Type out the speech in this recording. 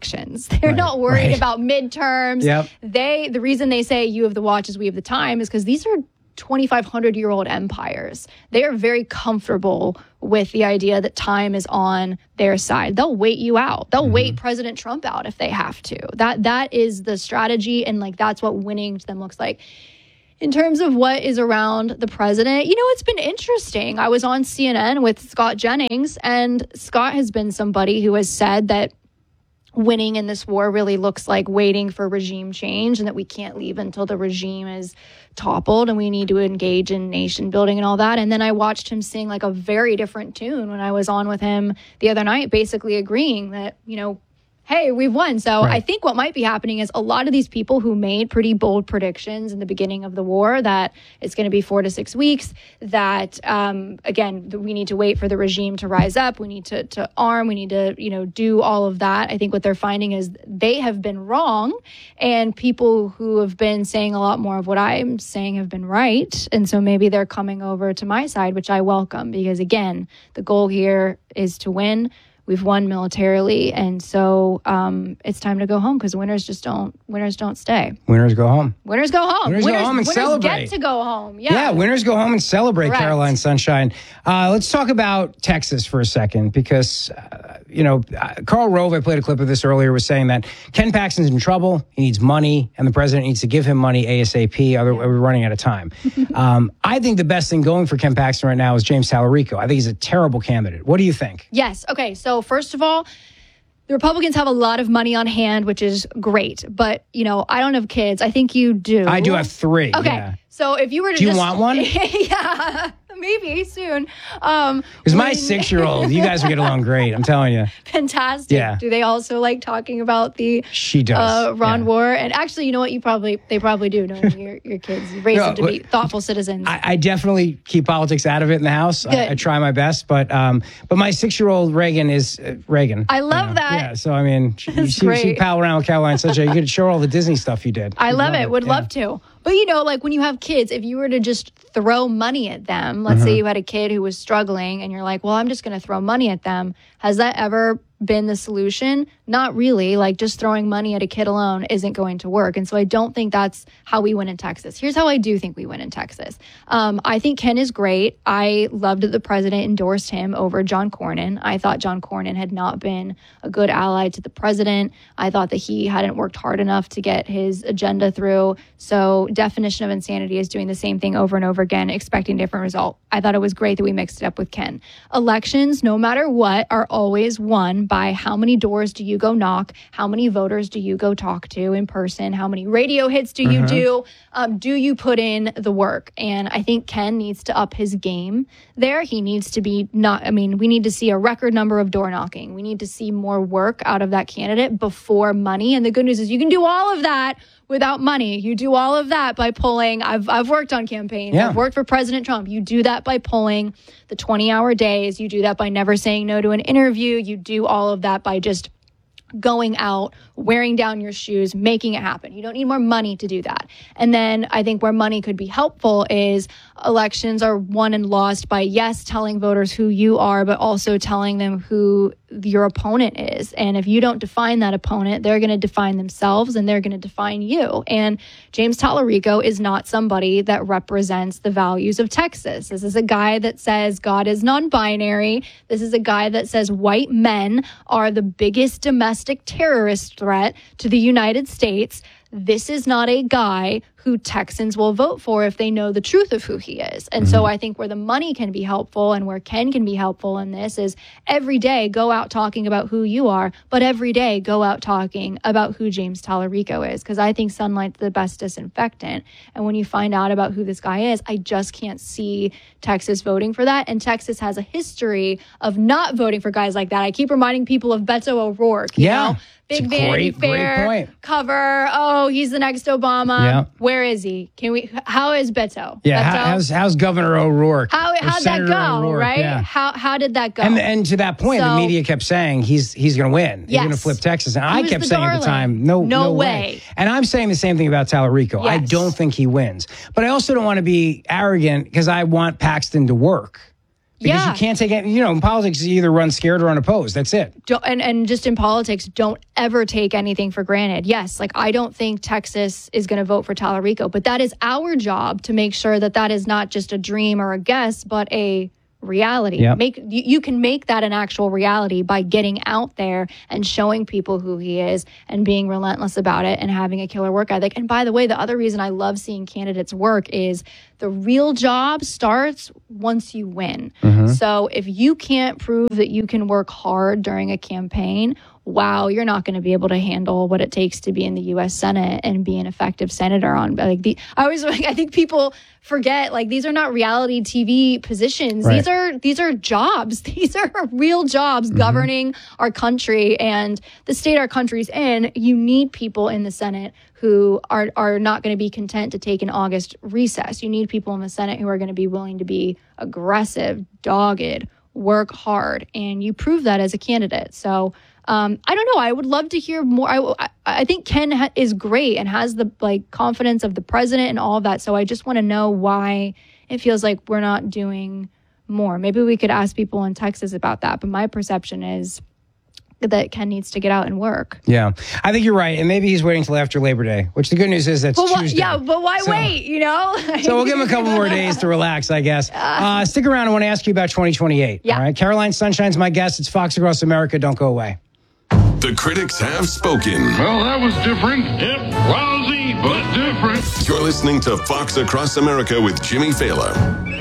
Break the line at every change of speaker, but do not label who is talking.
elections. They're not worried about midterms.
Yep.
The reason they say you have the watch as we have the time is because these are 2,500-year-old empires. They are very comfortable with the idea that time is on their side. They'll wait you out. They'll wait President Trump out if they have to. That is the strategy, and like that's what winning to them looks like. In terms of what is around the president, it's been interesting. I was on CNN with Scott Jennings, and Scott has been somebody who has said that winning in this war really looks like waiting for regime change, and that we can't leave until the regime is toppled, and we need to engage in nation building and all that. And then I watched him sing like a very different tune when I was on with him the other night, basically agreeing that, hey, we've won. So I think what might be happening is a lot of these people who made pretty bold predictions in the beginning of the war that it's going to be 4 to 6 weeks, that, again, we need to wait for the regime to rise up. We need to arm. We need to, do all of that. I think what they're finding is they have been wrong, and people who have been saying a lot more of what I'm saying have been right. And so maybe they're coming over to my side, which I welcome, because, again, the goal here is to win. We've won militarily, and so it's time to go home because winners don't stay.
Winners go home.
Winners go home.
Winners go home and celebrate.
Winners get to go home. Yeah,
winners go home and celebrate.
Correct.
Caroline Sunshine. Let's talk about Texas for a second because, Karl Rove, I played a clip of this earlier, was saying that Ken Paxton's in trouble. He needs money, and the president needs to give him money ASAP. We're running out of time. I think the best thing going for Ken Paxton right now is James Tallarico. I think he's a terrible candidate. What do you think?
Yes. Okay. So first of all, the Republicans have a lot of money on hand, which is great. But, I don't have kids. I think you do.
I do have 3.
Okay.
Yeah.
So if you were to
Do you want one?
Yeah, maybe soon.
Because my 6-year-old, you guys would get along great. I'm telling you.
Fantastic.
Yeah.
Do they also like talking about the
She does.
Ron War? And actually, you know what? They probably do, knowing your kids. You raise them to be thoughtful citizens.
I definitely keep politics out of it in the house. I try my best, but my 6-year-old Reagan is Reagan.
I love that.
Yeah, so I mean, she pal around with Caroline Sunshine. You could show her all the Disney stuff you did.
I love it. Would love to. But, like when you have kids, if you were to just throw money at them, let's say you had a kid who was struggling and you're like, well, I'm just going to throw money at them. Has that ever been the solution? Not really. Like just throwing money at a kid alone isn't going to work. And so I don't think that's how we win in Texas. Here's how I do think we win in Texas. I think Ken is great. I loved that the president endorsed him over John Cornyn. I thought John Cornyn had not been a good ally to the president. I thought that he hadn't worked hard enough to get his agenda through. So definition of insanity is doing the same thing over and over again, expecting different result. I thought it was great that we mixed it up with Ken. Elections, no matter what, are always won by how many doors do you go knock, how many voters do you go talk to in person, how many radio hits do you do you put in the work? And I think Ken needs to up his game there. He needs to be we need to see a record number of door knocking. We need to see more work out of that candidate before money. And the good news is you can do all of that without money. You do all of that by pulling. I've worked on campaigns.
Yeah.
I've worked for President Trump. You do that by pulling the 20-hour days. You do that by never saying no to an interview. You do all of that by just going out, wearing down your shoes, making it happen. You don't need more money to do that. And then I think where money could be helpful is elections are won and lost by, yes, telling voters who you are, but also telling them who your opponent is. And if you don't define that opponent, they're going to define themselves and they're going to define you. And James Tallarico is not somebody that represents the values of Texas. This is a guy that says God is non-binary. This is a guy that says white men are the biggest domestic terrorist threat to the United States. This is not a guy who Texans will vote for if they know the truth of who he is. And so I think where the money can be helpful and where Ken can be helpful in this is every day go out talking about who you are, but every day go out talking about who James Tallarico is, because I think sunlight's the best disinfectant. And when you find out about who this guy is, I just can't see Texas voting for that. And Texas has a history of not voting for guys like that. I keep reminding people of Beto O'Rourke, you know? Big Vanity Fair cover. Oh, he's the next Obama.
Yeah.
Where is he? How is Beto?
Yeah.
Beto?
How's Governor O'Rourke?
How'd that go?
O'Rourke,
right?
Yeah.
How did that go?
And to that point, the media kept saying he's going to win. He's going to flip Texas. And I kept saying at the time, no way. And I'm saying the same thing about Tallarico. Yes. I don't think he wins. But I also don't want to be arrogant because I want Paxton to work. Because you can't take it, in politics, you either run scared or unopposed. That's it.
And just in politics, don't ever take anything for granted. Yes, I don't think Texas is going to vote for Tallarico, but that is our job to make sure that is not just a dream or a guess, but a reality.
Yep.
You can make that an actual reality by getting out there and showing people who he is and being relentless about it and having a killer work ethic. And by the way, the other reason I love seeing candidates work is the real job starts once you win. So if you can't prove that you can work hard during a campaign, wow, you're not going to be able to handle what it takes to be in the U.S. Senate and be an effective senator. I think people forget, these are not reality TV positions. Right. These are jobs. These are real jobs governing our country and the state our country's in. You need people in the Senate who are not going to be content to take an August recess. You need people in the Senate who are going to be willing to be aggressive, dogged, work hard, and you prove that as a candidate. So I don't know. I would love to hear more. I think Ken is great and has the confidence of the president and all of that. So I just want to know why it feels like we're not doing more. Maybe we could ask people in Texas about that. But my perception is that Ken needs to get out and work.
Yeah, I think you're right. And maybe he's waiting till after Labor Day, which the good news is that's Tuesday.
Yeah, but why wait,
So we'll give him a couple more days to relax, I guess. Stick around. I want to ask you about 2028.
Yeah.
All right. Caroline Sunshine's my guest. It's Fox Across America. Don't go away.
The critics have spoken.
Well, that was different. Yep, lousy, but different.
You're listening to Fox Across America with Jimmy Fallon.